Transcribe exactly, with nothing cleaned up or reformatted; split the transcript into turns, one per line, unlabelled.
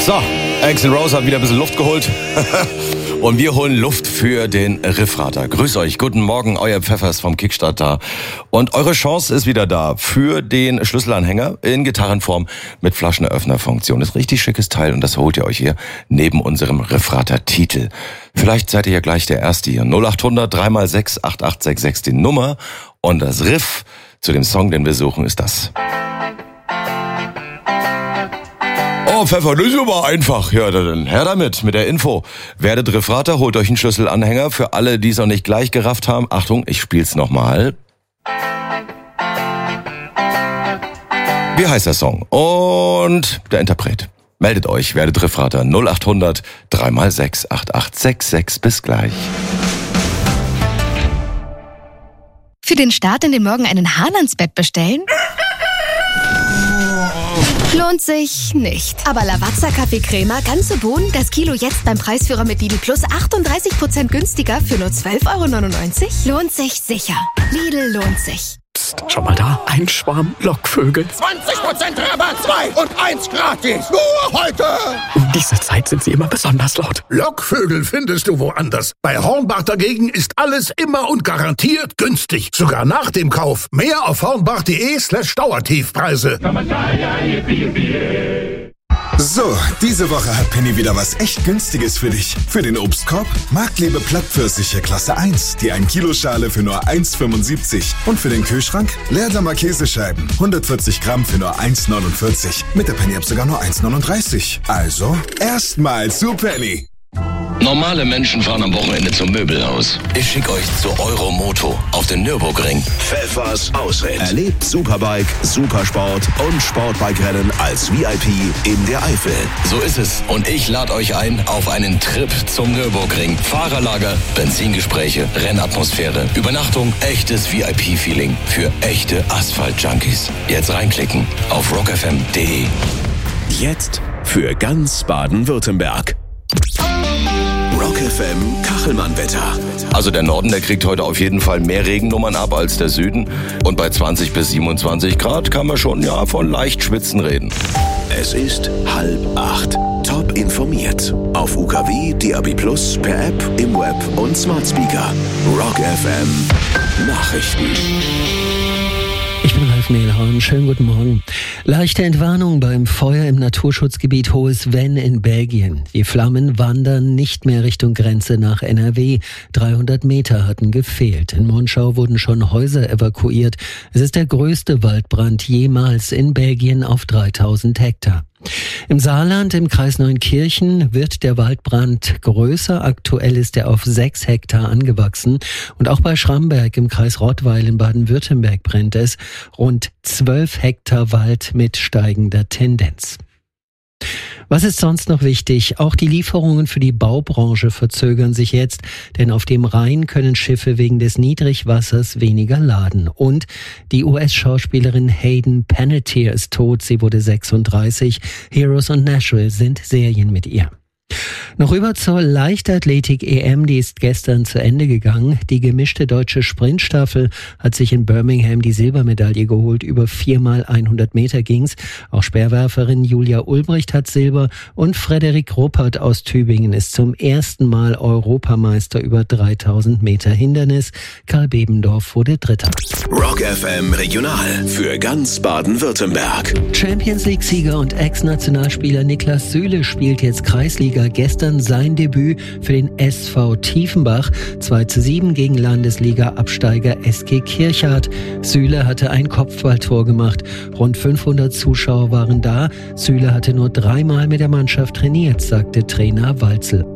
So, Axl Rose hat wieder ein bisschen Luft geholt. Und wir holen Luft für den Riffrater. Grüß euch, guten Morgen, euer Pfeffers vom Kickstart da. Und eure Chance ist wieder da für den Schlüsselanhänger in Gitarrenform mit Flaschenöffnerfunktion. Das ist ein richtig schickes Teil und das holt ihr euch hier neben unserem Riffrater-Titel. Vielleicht seid ihr ja gleich der Erste hier. null acht hundert drei mal sechs acht acht sechs sechs die Nummer. Und das Riff zu dem Song, den wir suchen, ist das. Oh, Pfeffer, das ist aber einfach. Ja, dann her damit, mit der Info. Werdet Riffrater, holt euch einen Schlüsselanhänger. Für alle, die es noch nicht gleich gerafft haben, Achtung, ich spiel's nochmal. Wie heißt der Song? Und der Interpret. Meldet euch, werdet Riffrater null acht hundert drei mal sechs acht acht sechs sechs. Bis gleich.
Für den Start in den Morgen einen Hahn ans Bett bestellen? Lohnt sich nicht. Aber Lavazza Kaffee-Crema, ganze Bohnen, das Kilo jetzt beim Preisführer mit Lidl Plus achtunddreißig Prozent günstiger für nur zwölf Euro neunundneunzig? Lohnt sich sicher. Lidl lohnt sich.
Psst, schau mal da, ein Schwarm Lockvögel.
zwanzig Prozent Rabatt, zwei und eins gratis. Nur heute.
Um diese Zeit sind sie immer besonders laut.
Lockvögel findest du woanders. Bei Hornbach dagegen ist alles immer und garantiert günstig. Sogar nach dem Kauf. Mehr auf hornbach.de slash Dauertiefpreise.
So, diese Woche hat Penny wieder was echt Günstiges für dich. Für den Obstkorb Marktliebe Plattpfirsiche Klasse eins, die ein Kilo Schale für nur eins fünfundsiebzig. Und für den Kühlschrank Leerdammer Käsescheiben, hundertvierzig Gramm für nur eins neunundvierzig. Mit der Penny-App sogar nur eins neununddreißig. Also, erstmal zu Penny.
Normale Menschen fahren am Wochenende zum Möbelhaus. Ich schicke euch zu Euromoto auf den Nürburgring.
Pfeffers Ausritt. Erlebt Superbike, Supersport und Sportbike-Rennen als V I P in der Eifel.
So ist es. Und ich lade euch ein auf einen Trip zum Nürburgring. Fahrerlager, Benzingespräche, Rennatmosphäre, Übernachtung, echtes V I P-Feeling für echte Asphalt-Junkies. Jetzt reinklicken auf rock f m punkt d e.
Jetzt für ganz Baden-Württemberg. Rock F M Kachelmann-Wetter.
Also der Norden, der kriegt heute auf jeden Fall mehr Regennummern ab als der Süden. Und bei zwanzig bis siebenundzwanzig Grad kann man schon ja von leicht schwitzen reden.
Es ist halb acht. Top informiert. Auf U K W, D A B Plus, per App, im Web und Smart Speaker. Rock F M Nachrichten.
Ich bin Ralf Mehlhorn. Schönen guten Morgen. Leichte Entwarnung beim Feuer im Naturschutzgebiet Hohes Venn in Belgien. Die Flammen wandern nicht mehr Richtung Grenze nach N R W. dreihundert Meter hatten gefehlt. In Monschau wurden schon Häuser evakuiert. Es ist der größte Waldbrand jemals in Belgien auf dreitausend Hektar. Im Saarland, im Kreis Neunkirchen, wird der Waldbrand größer. Aktuell ist er auf sechs Hektar angewachsen. Und auch bei Schramberg im Kreis Rottweil in Baden-Württemberg brennt es. Rund zwölf Hektar Wald mit steigender Tendenz. Was ist sonst noch wichtig? Auch die Lieferungen für die Baubranche verzögern sich jetzt, denn auf dem Rhein können Schiffe wegen des Niedrigwassers weniger laden. Und die U S-Schauspielerin Hayden Panettiere ist tot, sie wurde sechsunddreißig. Heroes und Nashville sind Serien mit ihr. Noch rüber zur Leichtathletik-E M, die ist gestern zu Ende gegangen. Die gemischte deutsche Sprintstaffel hat sich in Birmingham die Silbermedaille geholt. Über viermal hundert Meter ging's. Auch Speerwerferin Julia Ulbricht hat Silber und Frederik Ruppert aus Tübingen ist zum ersten Mal Europameister über dreitausend Meter Hindernis. Karl Bebendorf wurde Dritter.
Rock F M Regional für ganz Baden-Württemberg.
Champions League-Sieger und Ex-Nationalspieler Niklas Süle spielt jetzt Kreisliga. Gestern sein Debüt für den S V Tiefenbach. zwei zu sieben gegen Landesliga-Absteiger S G Kirchhardt. Süle hatte ein Kopfballtor gemacht. Rund fünfhundert Zuschauer waren da. Süle hatte nur dreimal mit der Mannschaft trainiert, sagte Trainer Walzel.